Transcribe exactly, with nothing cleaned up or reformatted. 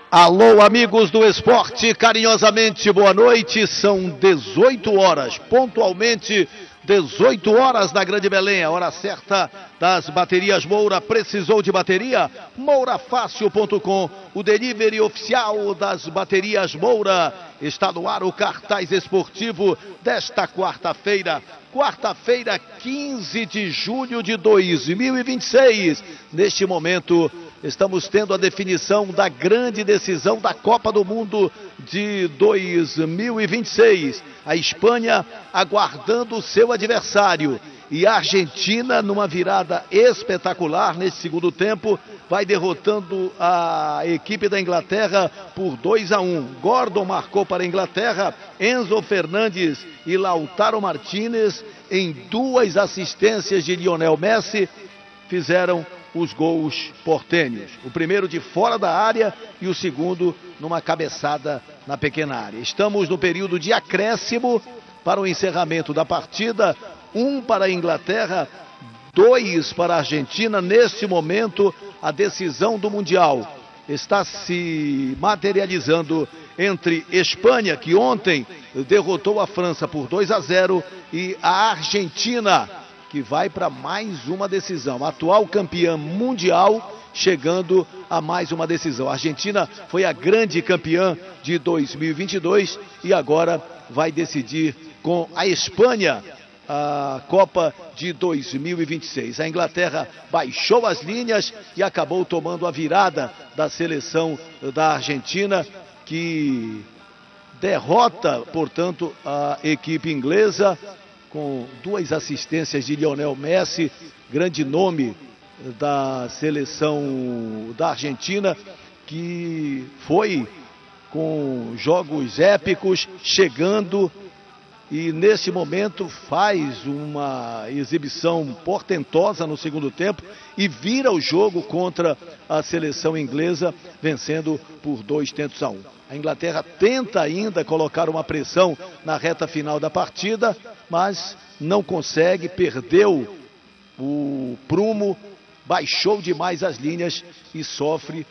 Alô, amigos do esporte, carinhosamente boa noite. São dezoito horas, pontualmente dezoito horas na Grande Belém, a hora certa das baterias Moura. Precisou de bateria? moura fácil ponto com, o delivery oficial das baterias Moura. Está no ar o cartaz esportivo desta quarta-feira. Quarta-feira, quinze de julho de dois mil e vinte e seis. Neste momento, estamos tendo a definição da grande decisão da Copa do Mundo de dois mil e vinte e seis. A Espanha aguardando o seu adversário. E a Argentina, numa virada espetacular nesse segundo tempo, vai derrotando a equipe da Inglaterra por dois a um. Gordon marcou para a Inglaterra, Enzo Fernandes e Lautaro Martínez, em duas assistências de Lionel Messi, fizeram os gols portenhos. O primeiro de fora da área e o segundo numa cabeçada na pequena área. Estamos no período de acréscimo para o encerramento da partida. Um para a Inglaterra, dois para a Argentina. Neste momento, a decisão do Mundial está se materializando entre Espanha, que ontem derrotou a França por dois a zero, e a Argentina, que vai para mais uma decisão. A atual campeã mundial chegando a mais uma decisão. A Argentina foi a grande campeã de dois mil e vinte e dois e agora vai decidir com a Espanha a Copa de dois mil e vinte e seis. A Inglaterra baixou as linhas e acabou tomando a virada da seleção da Argentina, que derrota, portanto, a equipe inglesa com duas assistências de Lionel Messi, grande nome da seleção da Argentina, que foi com jogos épicos, chegando e nesse momento faz uma exibição portentosa no segundo tempo e vira o jogo contra a seleção inglesa, vencendo por dois tentos a um. A Inglaterra tenta ainda colocar uma pressão na reta final da partida, mas não consegue, perdeu o prumo, baixou demais as linhas e sofre